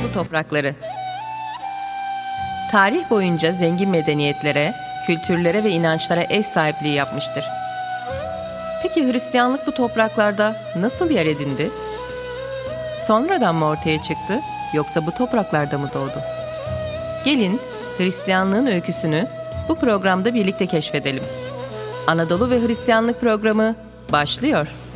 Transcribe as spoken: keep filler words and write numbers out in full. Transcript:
Anadolu toprakları. Tarih boyunca zengin medeniyetlere, kültürlere ve inançlara ev sahipliği yapmıştır. Peki Hristiyanlık bu topraklarda nasıl yer edindi? Sonradan mı ortaya çıktı, yoksa bu topraklarda mı doğdu? Gelin Hristiyanlığın öyküsünü bu programda birlikte keşfedelim. Anadolu ve Hristiyanlık programı başlıyor.